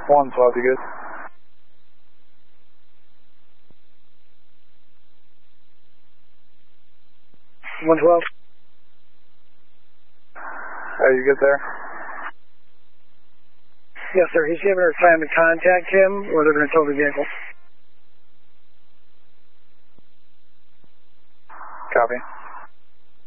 112, you good? 112. Are you good there? Yes, sir. He's giving her time to contact him, or they're going to tow the vehicle. Copy.